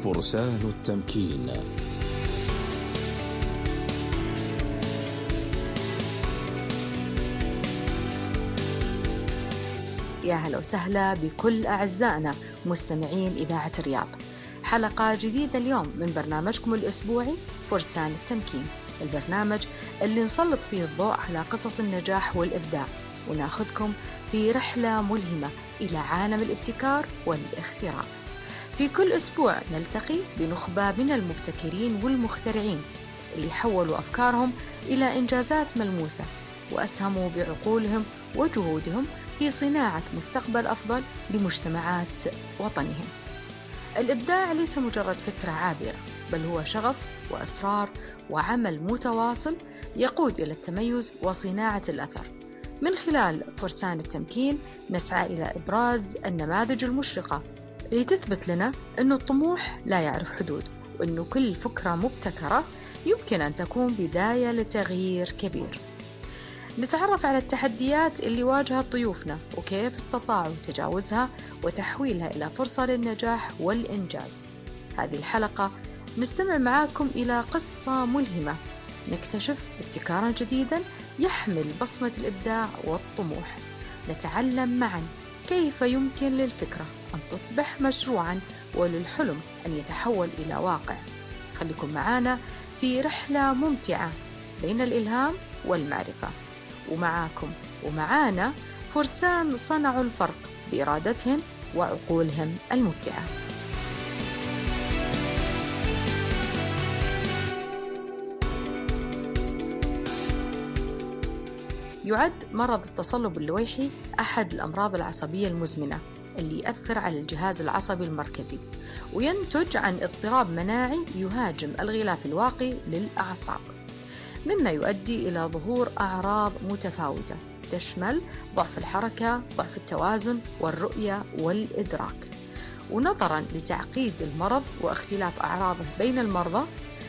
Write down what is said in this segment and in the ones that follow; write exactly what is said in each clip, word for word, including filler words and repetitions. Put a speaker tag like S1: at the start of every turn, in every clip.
S1: فرسان التمكين.
S2: يا هلا وسهلا بكل أعزائنا مستمعين إذاعة الرياض. حلقة جديدة اليوم من برنامجكم الأسبوعي فرسان التمكين، البرنامج اللي نسلط فيه الضوء على قصص النجاح والإبداع، وناخذكم في رحلة ملهمة إلى عالم الابتكار والاختراع. في كل أسبوع نلتقي بنخبة من المبتكرين والمخترعين اللي حولوا أفكارهم إلى إنجازات ملموسة، وأسهموا بعقولهم وجهودهم في صناعة مستقبل أفضل لمجتمعات وطنهم. الإبداع ليس مجرد فكرة عابرة، بل هو شغف وأسرار وعمل متواصل يقود إلى التميز وصناعة الأثر. من خلال فرسان التمكين نسعى إلى إبراز النماذج المشرقة اللي تثبت لنا أن الطموح لا يعرف حدود، وأن كل فكرة مبتكرة يمكن أن تكون بداية لتغيير كبير. نتعرف على التحديات اللي واجهت ضيوفنا وكيف استطاعوا تجاوزها وتحويلها إلى فرصة للنجاح والإنجاز. هذه الحلقة نستمع معاكم إلى قصة ملهمة، نكتشف ابتكارا جديدا يحمل بصمة الإبداع والطموح. نتعلم معا كيف يمكن للفكرة أن تصبح مشروعا وللحلم أن يتحول إلى واقع. خليكم معانا في رحلة ممتعة بين الإلهام والمعرفة، ومعاكم ومعانا فرسان صنعوا الفرق بإرادتهم وعقولهم المبدعة. يعد مرض التصلب اللويحي أحد الأمراض العصبية المزمنة اللي يأثر على الجهاز العصبي المركزي، وينتج عن اضطراب مناعي يهاجم الغلاف الواقي للأعصاب، مما يؤدي إلى ظهور أعراض متفاوتة تشمل ضعف الحركة، ضعف التوازن والرؤية والإدراك. ونظراً لتعقيد المرض واختلاف أعراضه بين المرضى،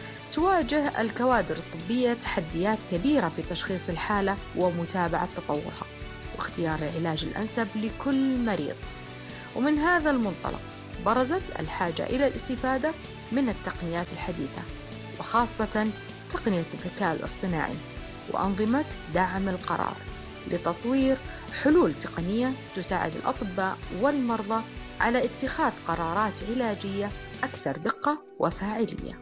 S2: تواجه الكوادر الطبية تحديات كبيرة في تشخيص الحالة ومتابعة تطورها واختيار العلاج الأنسب لكل مريض. ومن هذا المنطلق برزت الحاجة إلى الاستفادة من التقنيات الحديثة، وخاصة تقنية الذكاء الاصطناعي وأنظمة دعم القرار، لتطوير حلول تقنية تساعد الأطباء والمرضى على اتخاذ قرارات علاجية أكثر دقة وفاعلية.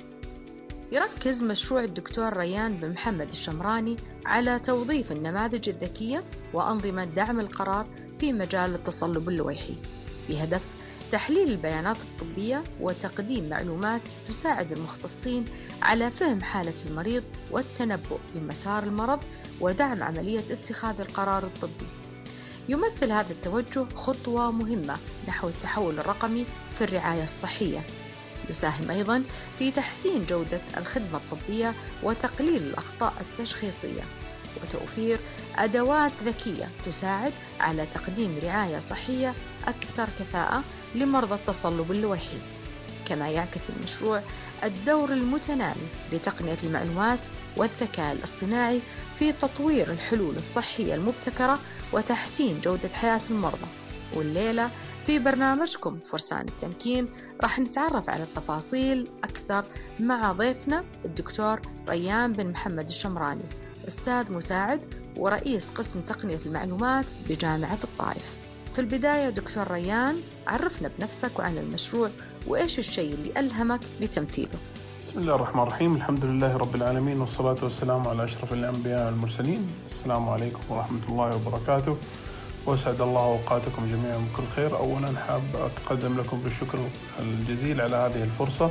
S2: يركز مشروع الدكتور ريان بن محمد الشمراني على توظيف النماذج الذكية وأنظمة دعم القرار في مجال التصلب اللويحي، بهدف تحليل البيانات الطبية وتقديم معلومات تساعد المختصين على فهم حالة المريض والتنبؤ بمسار المرض ودعم عملية اتخاذ القرار الطبي. يمثل هذا التوجه خطوة مهمة نحو التحول الرقمي في الرعاية الصحية. يساهم أيضاً في تحسين جودة الخدمة الطبية وتقليل الأخطاء التشخيصية، وتوفير أدوات ذكية تساعد على تقديم رعاية صحية أكثر كفاءة لمرضى التصلب اللويحي. كما يعكس المشروع الدور المتنامي لتقنية المعلومات والذكاء الاصطناعي في تطوير الحلول الصحية المبتكرة وتحسين جودة حياة المرضى. والليلة في برنامجكم فرسان التمكين راح نتعرف على التفاصيل أكثر مع ضيفنا الدكتور ريان بن محمد الشمراني، أستاذ مساعد ورئيس قسم تقنية المعلومات بجامعة الطائف. في البداية دكتور ريان، عرفنا بنفسك وعن المشروع وإيش الشيء اللي ألهمك لتنفيذه.
S3: بسم الله الرحمن الرحيم، الحمد لله رب العالمين، والصلاة والسلام على أشرف الأنبياء والمرسلين. السلام عليكم ورحمة الله وبركاته، وأسعد الله أوقاتكم جميعا بكل خير. أولا حاب أتقدم لكم بالشكر الجزيل على هذه الفرصة،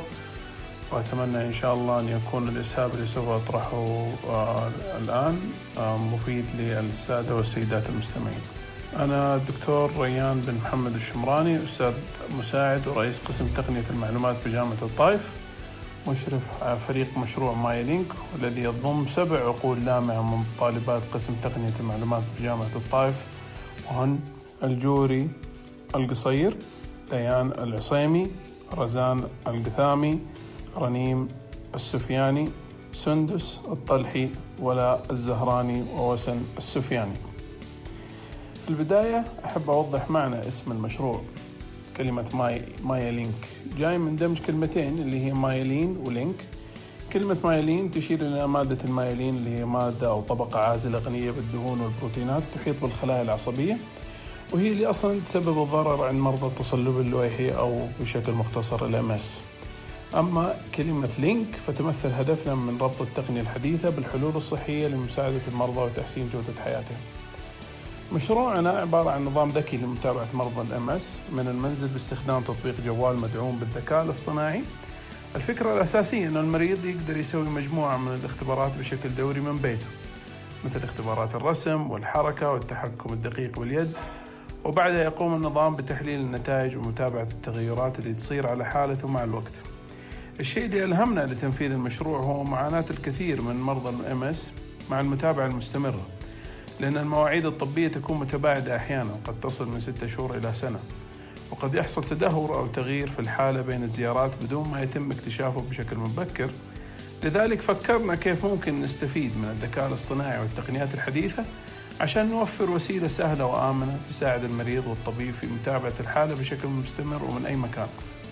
S3: وأتمنى إن شاء الله أن يكون الإسهاب اللي سوف أطرحه آه الآن آه مفيد للسادة والسيدات المستمعين. أنا الدكتور ريان بن محمد الشمراني، أستاذ مساعد ورئيس قسم تقنية المعلومات بجامعة الطائف، مشرف على فريق مشروع مايلينك، والذي يضم سبع عقول لامعة من طالبات قسم تقنية المعلومات بجامعة الطائف، وهن الجوري القصير، ديان العصيمي، رزان القثامي، رنيم السفياني، سندس الطلحي، ولاء الزهراني، ووسن السفياني. في البداية أحب أوضح معنى اسم المشروع. كلمة ماي مايا لينك جاي من دمج كلمتين اللي هي مايلين ولينك. كلمة مايلين تشير إلى مادة المايلين اللي هي مادة أو طبقة عازلة غنية بالدهون والبروتينات تحيط بالخلايا العصبية، وهي اللي أصلا تسبب الضرر عند مرضى التصلب اللويحي أو بشكل مختصر ال إم إس. أما كلمة لينك فتمثل هدفنا من ربط التقنية الحديثة بالحلول الصحية لمساعدة المرضى وتحسين جودة حياتهم. مشروعنا عبارة عن نظام ذكي لمتابعة مرضى ال إم إس من المنزل باستخدام تطبيق جوال مدعوم بالذكاء الاصطناعي. الفكرة الأساسية أن المريض يقدر يسوي مجموعة من الاختبارات بشكل دوري من بيته، مثل اختبارات الرسم والحركة والتحكم الدقيق باليد، وبعدها يقوم النظام بتحليل النتائج ومتابعة التغيرات اللي تصير على حالته مع الوقت. الشيء اللي ألهمنا لتنفيذ المشروع هو معاناة الكثير من مرضى ال إم إس مع المتابعة المستمرة، لأن المواعيد الطبية تكون متباعدة أحيانا قد تصل من ستة شهور إلى سنة، وقد يحصل تدهور أو تغيير في الحالة بين الزيارات بدون ما يتم اكتشافه بشكل مبكر. لذلك فكرنا كيف ممكن نستفيد من الذكاء الاصطناعي والتقنيات الحديثة عشان نوفر وسيلة سهلة وآمنة تساعد المريض والطبيب في متابعة الحالة بشكل مستمر ومن أي مكان.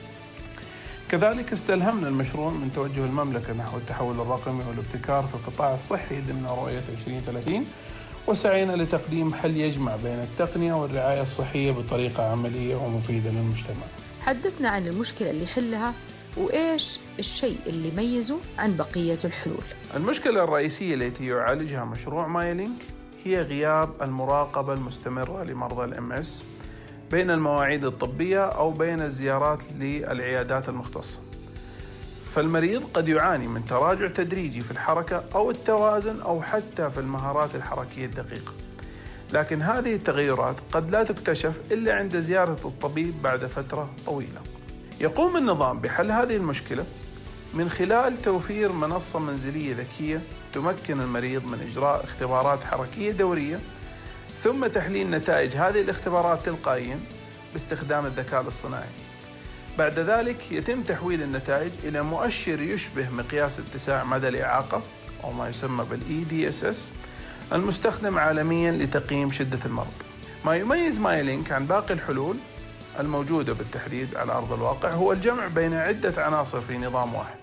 S3: كذلك استلهمنا المشروع من توجه المملكة نحو التحول الرقمي والابتكار في القطاع الصحي ضمن رؤية عشرين ثلاثين، وسعينا لتقديم حل يجمع بين التقنية والرعاية الصحية بطريقة عملية ومفيدة للمجتمع.
S2: حدثنا عن المشكلة اللي حلها وإيش الشيء اللي يميزه عن بقية الحلول.
S3: المشكلة الرئيسية التي يعالجها مشروع مايلينك هي غياب المراقبة المستمرة لمرضى ال إم إس بين المواعيد الطبية أو بين الزيارات للعيادات المختصة. فالمريض قد يعاني من تراجع تدريجي في الحركة أو التوازن أو حتى في المهارات الحركية الدقيقة، لكن هذه التغيرات قد لا تكتشف إلا عند زيارة الطبيب بعد فترة طويلة. يقوم النظام بحل هذه المشكلة من خلال توفير منصة منزلية ذكية تمكن المريض من إجراء اختبارات حركية دورية، ثم تحليل نتائج هذه الاختبارات تلقائيا باستخدام الذكاء الاصطناعي. بعد ذلك يتم تحويل النتائج إلى مؤشر يشبه مقياس اتساع مدى الإعاقة أو ما يسمى بالإي دي إس إس المستخدم عالميا لتقييم شدة المرض. ما يميز مايلينك عن باقي الحلول الموجودة بالتحديد على أرض الواقع هو الجمع بين عدة عناصر في نظام واحد.